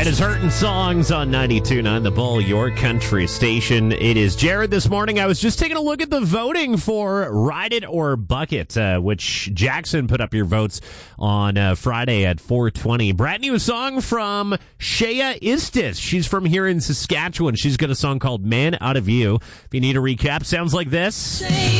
That is Hurtin' Songs on 92.9 The Bull, your country station. It is Jared this morning. I was just taking a look at the voting for Ride It or Bucket, which Jackson put up your votes on Friday at 4:20. Brand new song from Shea Istis. She's from here in Saskatchewan. She's got a song called Man Out of You. If you need a recap, sounds like this.